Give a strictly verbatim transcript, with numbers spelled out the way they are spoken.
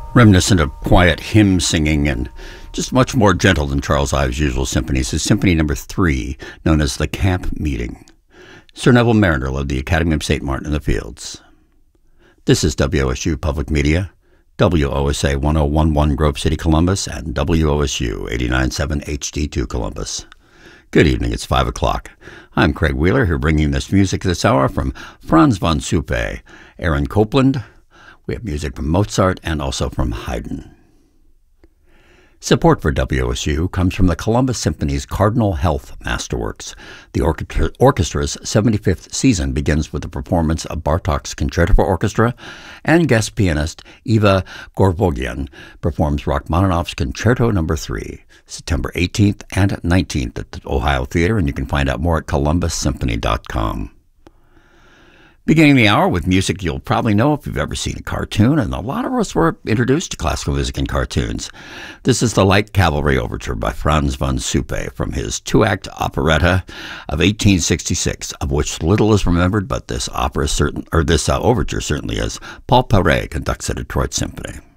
Reminiscent of quiet hymn singing and just much more gentle than Charles Ives' usual symphonies is Symphony Number Three, known as the Camp Meeting. Sir Neville Marriner led the Academy of Saint Martin in the Fields. This is W O S U Public Media, W O S A one oh one point one Grove City, Columbus, and W O S U eighty-nine point seven H D two Columbus. Good evening, it's five o'clock. I'm Craig Wheeler, here bringing this music this hour from Franz von Suppe, Aaron Copland. We have music from Mozart and also from Haydn. Support for W O S U comes from the Columbus Symphony's Cardinal Health Masterworks. The orchestra, orchestra's seventy-fifth season begins with the performance of Bartók's Concerto for Orchestra, and guest pianist Eva Gorbogian performs Rachmaninoff's Concerto Number Three, September eighteenth and nineteenth at the Ohio Theater, and you can find out more at columbus symphony dot com. Beginning the hour with music you'll probably know if you've ever seen a cartoon, and a lot of us were introduced to classical music in cartoons. This is the Light Cavalry Overture by Franz von Suppe from his two-act operetta of eighteen sixty-six, of which little is remembered, but this opera certain or this uh, overture certainly is. Paul Paret conducts the Detroit Symphony.